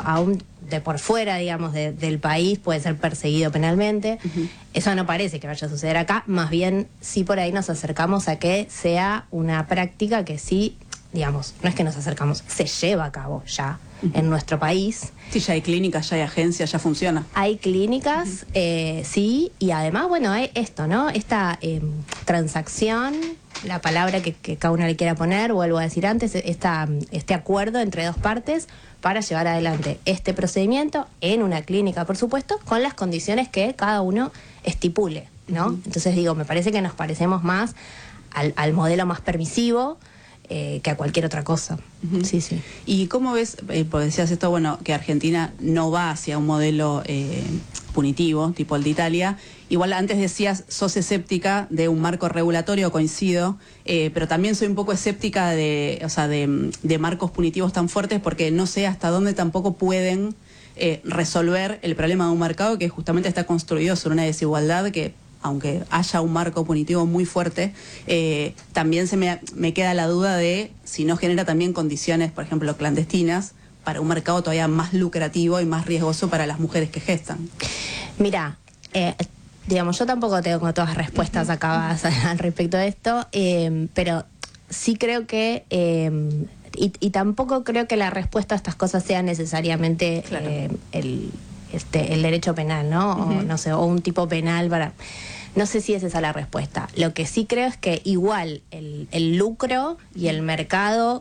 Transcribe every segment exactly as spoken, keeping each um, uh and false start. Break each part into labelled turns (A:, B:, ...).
A: aún de por fuera, digamos, de, del país puede ser perseguido penalmente. Uh-huh. Eso no parece que vaya a suceder acá, más bien sí por ahí nos acercamos a que sea una práctica que sí, digamos, no es que nos acercamos, se lleva a cabo ya uh-huh. en nuestro país.
B: Sí, ya hay clínicas, ya hay agencias, ya funciona.
A: Hay clínicas, uh-huh. eh, sí, y además, bueno, hay esto, ¿no? Esta eh, transacción, la palabra que, que cada uno le quiera poner, vuelvo a decir antes, esta, este acuerdo entre dos partes para llevar adelante este procedimiento en una clínica, por supuesto, con las condiciones que cada uno estipule, ¿no? Uh-huh. Entonces digo, me parece que nos parecemos más al, al modelo más permisivo eh, que a cualquier otra cosa. Uh-huh. Sí, sí.
B: ¿Y cómo ves, eh, pues decías esto, bueno, que Argentina no va hacia un modelo eh, punitivo, tipo el de Italia? Igual antes decías, sos escéptica de un marco regulatorio, coincido, eh, pero también soy un poco escéptica de, o sea, de, de marcos punitivos tan fuertes porque no sé hasta dónde tampoco pueden eh, resolver el problema de un mercado que justamente está construido sobre una desigualdad que, aunque haya un marco punitivo muy fuerte, eh, también se me, me queda la duda de si no genera también condiciones, por ejemplo, clandestinas, para un mercado todavía más lucrativo y más riesgoso para las mujeres que gestan.
A: Mira, eh, digamos, yo tampoco tengo todas las respuestas acabadas al respecto de esto, eh, pero sí creo que, eh, y, y tampoco creo que la respuesta a estas cosas sea necesariamente claro. eh, el, este, el derecho penal, ¿no? Uh-huh. O, no sé, o un tipo penal para... No sé si es esa la respuesta. Lo que sí creo es que igual el, el lucro y el mercado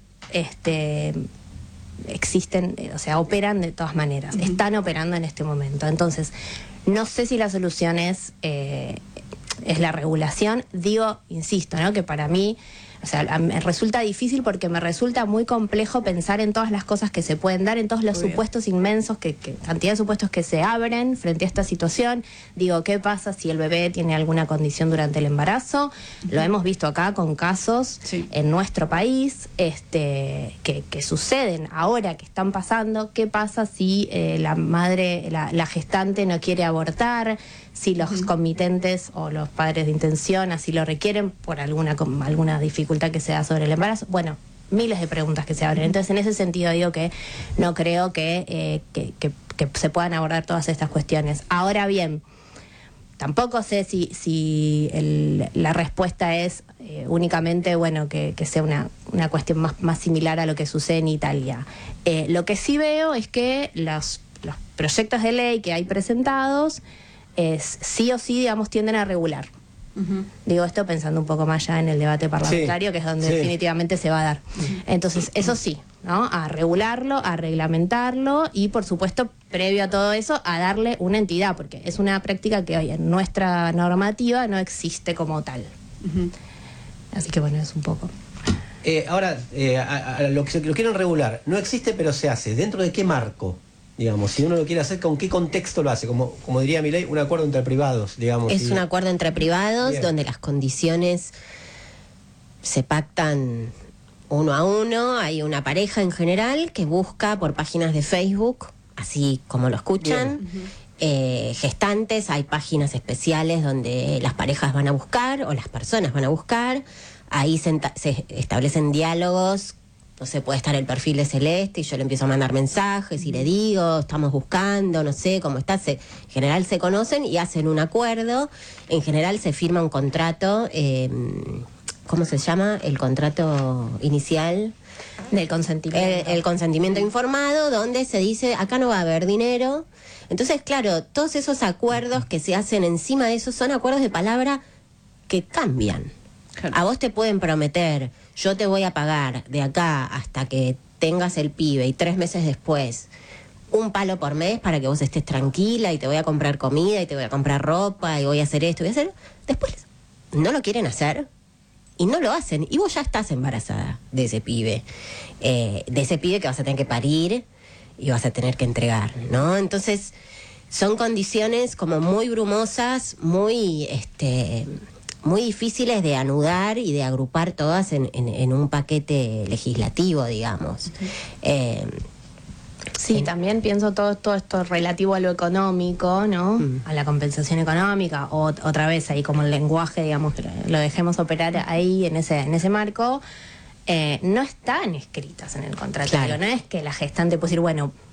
A: este, existen, o sea, operan de todas maneras, uh-huh. están operando en este momento. Entonces, no sé si la solución es, eh, es la regulación. Digo, insisto, ¿no? Que para mí, o sea, me resulta difícil porque me resulta muy complejo pensar en todas las cosas que se pueden dar, en todos los muy supuestos bien. inmensos, que, que cantidad de supuestos que se abren frente a esta situación. Digo, ¿qué pasa si el bebé tiene alguna condición durante el embarazo? Uh-huh. Lo hemos visto acá con casos sí. en nuestro país este, que, que suceden ahora, que están pasando. ¿Qué pasa si eh, la madre, la, la gestante no quiere abortar? Si los uh-huh. comitentes o los padres de intención así lo requieren por alguna, alguna dificultad que se da sobre el embarazo. Bueno, miles de preguntas que se abren. Entonces, en ese sentido digo que no creo que, eh, que, que, que se puedan abordar todas estas cuestiones. Ahora bien, tampoco sé si, si el, la respuesta es eh, únicamente, bueno, que, que sea una, una cuestión más, más similar a lo que sucede en Italia. Eh, lo que sí veo es que los, los proyectos de ley que hay presentados es sí o sí, digamos, tienden a regular. Uh-huh. Digo esto pensando un poco más ya en el debate parlamentario, sí, que es donde sí. definitivamente se va a dar. Uh-huh. Entonces, eso sí, ¿no? A regularlo, a reglamentarlo y, por supuesto, previo a todo eso, a darle una entidad, porque es una práctica que hoy en nuestra normativa no existe como tal. Uh-huh. Así que, bueno, es un poco...
C: Eh, ahora, eh, a, a lo que lo quieren regular, no existe pero se hace. ¿Dentro de qué marco? Digamos, si uno lo quiere hacer, ¿con qué contexto lo hace? Como, como diría Milei, un acuerdo entre privados, digamos.
D: Es
C: y...
D: un acuerdo entre privados Bien. donde las condiciones se pactan uno a uno. Hay una pareja en general que busca por páginas de Facebook, así como lo escuchan, uh-huh. eh, gestantes. Hay páginas especiales donde las parejas van a buscar o las personas van a buscar. Ahí se, se establecen diálogos. No sé, puede estar el perfil de Celeste y yo le empiezo a mandar mensajes y le digo, estamos buscando, no sé, cómo está. Se, en general se conocen y hacen un acuerdo. En general se firma un contrato, eh, ¿cómo se llama? El contrato inicial.
A: Del consentimiento.
D: El, el consentimiento informado, donde se dice, acá no va a haber dinero. Entonces, claro, todos esos acuerdos que se hacen encima de eso son acuerdos de palabra que cambian. Claro. A vos te pueden prometer, yo te voy a pagar de acá hasta que tengas el pibe y tres meses después un palo por mes para que vos estés tranquila y te voy a comprar comida y te voy a comprar ropa y voy a hacer esto y voy a hacer... Después no lo quieren hacer y no lo hacen y vos ya estás embarazada de ese pibe, eh, de ese pibe que vas a tener que parir y vas a tener que entregar, ¿no? Entonces son condiciones como muy brumosas, muy... este muy difíciles de anudar y de agrupar todas en, en, en un paquete legislativo, digamos. Uh-huh. Eh,
A: sí, en... también pienso todo, todo esto relativo a lo económico, ¿no? Uh-huh. A la compensación económica, o otra vez ahí como el lenguaje, digamos, que lo dejemos operar ahí en ese, en ese marco. Eh, no están escritas en el contrato. Claro. No es que la gestante puede decir, bueno,